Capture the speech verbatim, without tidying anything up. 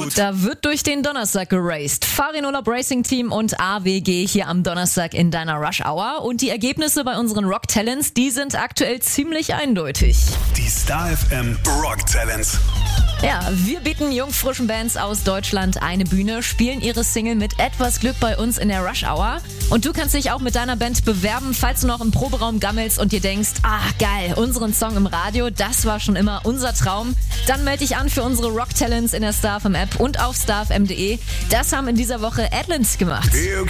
gut. Da wird durch den Donnerstag geraced. Farin Urlaub Racing Team und A W G hier am Donnerstag in deiner Rush Hour. Und die Ergebnisse bei unseren Rock Talents, die sind aktuell ziemlich eindeutig. Die Star F M Rock Talents. Ja, wir bieten jungfrischen Bands aus Deutschland eine Bühne, spielen ihre Single mit etwas Glück bei uns in der Rush Hour. Und du kannst dich auch mit deiner Band bewerben, falls du noch im Proberaum gammelst und dir denkst, ah geil, unseren Song im Radio, das war schon immer unser Traum. Dann melde dich an für unsere Rock Talents in der Star F M App und auf star f m punkt d e. Das haben in dieser Woche Adlins gemacht.